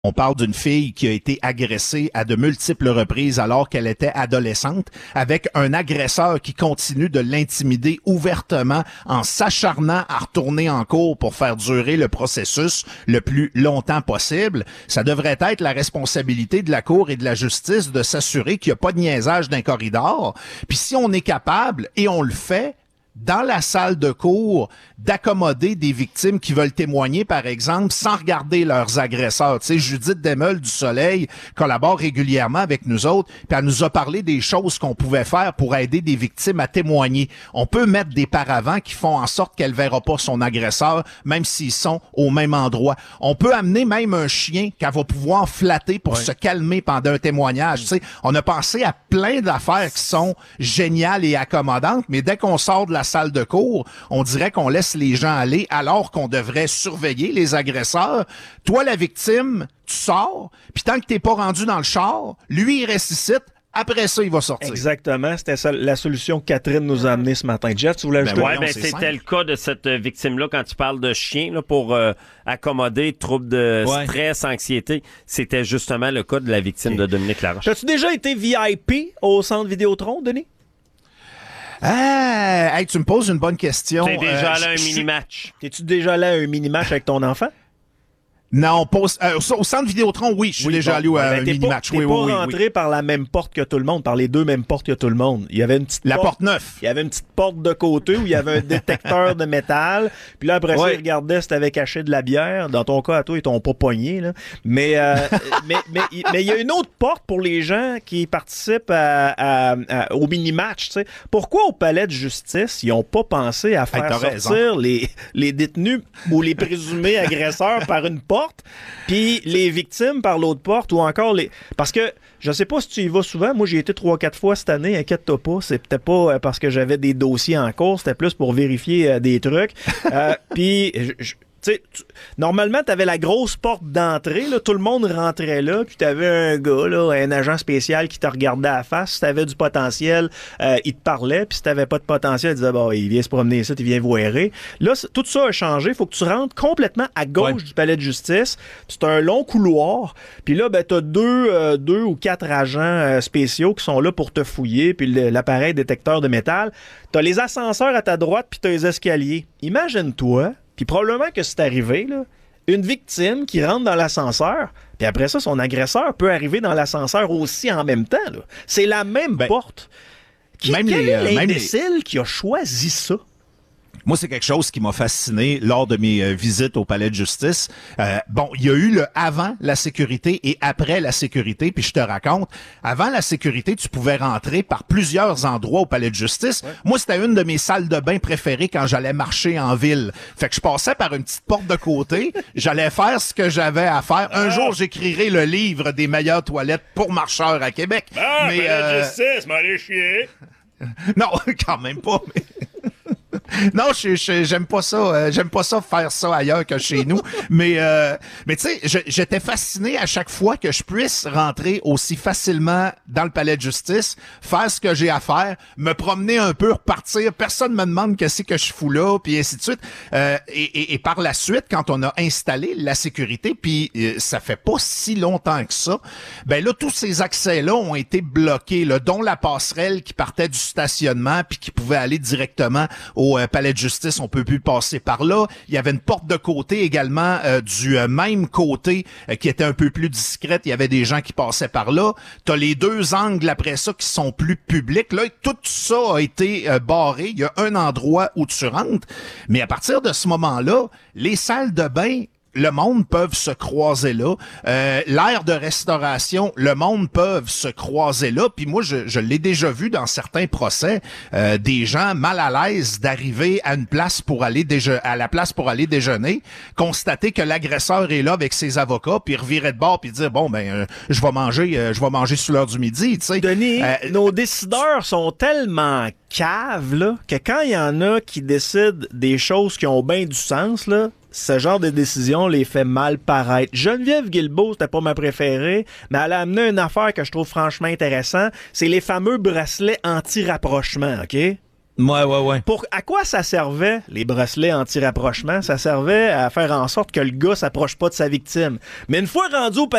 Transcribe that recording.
On parle d'une fille qui a été agressée à de multiples reprises alors qu'elle était adolescente, avec un agresseur qui continue de l'intimider ouvertement en s'acharnant à retourner en cours pour faire durer le processus le plus longtemps possible. Ça devrait être la responsabilité de la Cour et de la justice de s'assurer qu'il n'y a pas de niaisage d'un corridor. Puis si on est capable, et on le fait, dans la salle de cours, d'accommoder des victimes qui veulent témoigner, par exemple, sans regarder leurs agresseurs. Tu sais, Judith Desmeules du Soleil collabore régulièrement avec nous autres, puis elle nous a parlé des choses qu'on pouvait faire pour aider des victimes à témoigner. On peut mettre des paravents qui font en sorte qu'elle verra pas son agresseur, même s'ils sont au même endroit. On peut amener même un chien qu'elle va pouvoir flatter pour se calmer pendant un témoignage. Tu sais, on a pensé à plein d'affaires qui sont géniales et accommodantes, mais dès qu'on sort de la salle de cours, on dirait qu'on laisse les gens aller alors qu'on devrait surveiller les agresseurs. Toi, la victime, tu sors, puis tant que t'es pas rendu dans le char, lui, il ressuscite. Après ça, il va sortir. Exactement. C'était ça, la solution que Catherine nous a amenée ce matin. Jeff, tu voulais ajouter? C'était le cas de cette victime-là quand tu parles de chien là, pour accommoder troubles de stress, anxiété. C'était justement le cas de la victime de Dominique Laroche. As-tu déjà été VIP au Centre Vidéotron, Denis? Hey, tu me poses une bonne question. T'es déjà allé à un mini-match. T'es-tu déjà allé à un mini-match avec ton enfant? Non, au Centre Vidéotron, oui, je suis déjà allé à un mini-match. T'es pas rentré par la même porte que tout le monde, par les deux mêmes portes que tout le monde. Il y avait une petite porte 9. Il y avait une petite porte de côté où il y avait un détecteur de métal. Puis là, après ça, il regardait si t'avais caché de la bière. Dans ton cas, à toi, ils t'ont pas pogné, là. Mais il y a une autre porte pour les gens qui participent au mini-match, tu sais. Pourquoi au palais de justice, ils ont pas pensé à faire sortir les détenus ou les présumés agresseurs par une porte, puis les victimes par l'autre porte, ou encore parce que je sais pas si tu y vas souvent. Moi, j'ai été 3-4 fois cette année. Inquiète-toi pas. C'est peut-être pas parce que j'avais des dossiers en cours. C'était plus pour vérifier des trucs. Puis tu sais, normalement, t'avais la grosse porte d'entrée, là, tout le monde rentrait là, puis t'avais un gars, là, un agent spécial qui te regardait à la face. Si t'avais du potentiel, il te parlait, puis si t'avais pas de potentiel, il disait, bon, il vient se promener ici, il vient voirer. Là, tout ça a changé. Faut que tu rentres complètement à gauche du palais de justice. C'est un long couloir, puis là, ben, t'as deux ou quatre agents spéciaux qui sont là pour te fouiller, puis l'appareil détecteur de métal. T'as les ascenseurs à ta droite, puis t'as les escaliers. Imagine-toi. Puis probablement que c'est arrivé, là, une victime qui rentre dans l'ascenseur, puis après ça, son agresseur peut arriver dans l'ascenseur aussi en même temps. Là. C'est la même porte. Quel est l'imbécile qui a choisi ça? Moi, c'est quelque chose qui m'a fasciné lors de mes visites au palais de justice. Il y a eu le avant la sécurité et après la sécurité, puis je te raconte. Avant la sécurité, tu pouvais rentrer par plusieurs endroits au palais de justice. Ouais. Moi, c'était une de mes salles de bain préférées quand j'allais marcher en ville. Fait que je passais par une petite porte de côté, j'allais faire ce que j'avais à faire. Un jour, j'écrirai le livre des meilleures toilettes pour marcheurs à Québec. Mais palais de justice, m'allez chier. Non, quand même pas, mais... Non, j'aime pas ça. J'aime pas ça faire ça ailleurs que chez nous. Mais tu sais, j'étais fasciné à chaque fois que je puisse rentrer aussi facilement dans le palais de justice, faire ce que j'ai à faire, me promener un peu, repartir. Personne me demande qu'est-ce que je fous là, puis ainsi de suite. Et par la suite, quand on a installé la sécurité, puis ça fait pas si longtemps que ça, ben là, tous ces accès-là ont été bloqués, là, dont la passerelle qui partait du stationnement puis qui pouvait aller directement au palais de justice, on peut plus passer par là. Il y avait une porte de côté également du même côté qui était un peu plus discrète. Il y avait des gens qui passaient par là. T'as les deux angles après ça qui sont plus publics. Là, tout ça a été barré. Il y a un endroit où tu rentres. Mais à partir de ce moment-là, les salles de bain, le monde peut se croiser là. L'aire de restauration, le monde peut se croiser là. Puis moi, je l'ai déjà vu dans certains procès, des gens mal à l'aise d'arriver à une place pour aller déjeuner, constater que l'agresseur est là avec ses avocats, puis revirer de bord puis dire bon je vais manger sous l'heure du midi. Tu sais. Denis, nos décideurs sont tellement caves là que quand il y en a qui décident des choses qui ont bien du sens là. Ce genre de décision les fait mal paraître. Geneviève Guilbeault, c'était pas ma préférée, mais elle a amené une affaire que je trouve franchement intéressante. C'est les fameux bracelets anti-rapprochement, OK? Ouais. À quoi ça servait, les bracelets anti-rapprochement? Ça servait à faire en sorte que le gars s'approche pas de sa victime. Mais une fois rendu au